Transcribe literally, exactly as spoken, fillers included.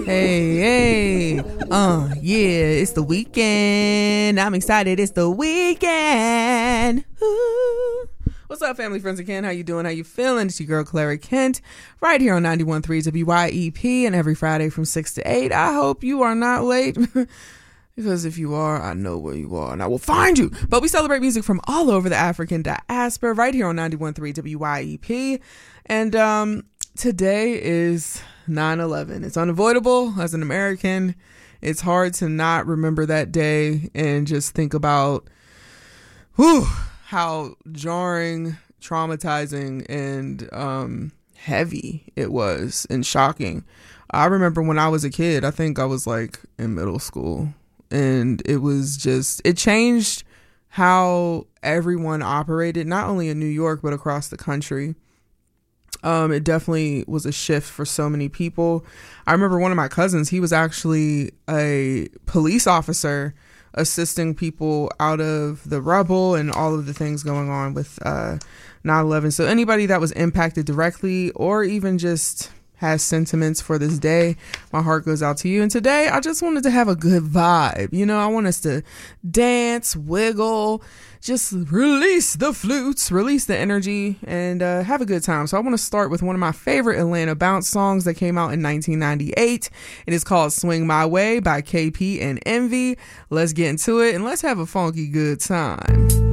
Hey, hey, uh, yeah, it's the weekend. I'm excited. It's the weekend. Ooh. What's up, family, friends, and Ken? How you doing? How you feeling? It's your girl, Clara Kent, right here on ninety-one point three W Y E P, and every Friday from six to eight. I hope you are not late, because if you are, I know where you are, and I will find you. But we celebrate music from all over the African diaspora, right here on ninety-one point three W Y E P, and um, today is nine eleven. It's unavoidable. As an American, it's hard to not remember that day and just think about whew, how jarring, traumatizing, and um, heavy it was, and shocking. I remember when I was a kid, I think I was like in middle school, and it was just, it changed how everyone operated, not only in New York, but across the country. Um, it definitely was a shift for so many people. I remember one of my cousins, he was actually a police officer assisting people out of the rubble and all of the things going on with uh, nine eleven. So anybody that was impacted directly or even just has sentiments for this day, my heart goes out to you. And today I just wanted to have a good vibe. You know, I want us to dance, wiggle, just release the flutes, release the energy, and uh, have a good time. So I want to start with one of my favorite Atlanta bounce songs that came out in nineteen ninety-eight. It is called Swing My Way by K P and Envy. Let's get into it and let's have a funky good time.